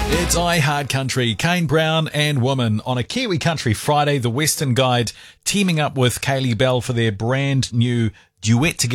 It's iHeart Country, Kane Brown and Woman on a Kiwi Country Friday. The Western Guide teaming up with Kaylee Bell for their brand new duet together.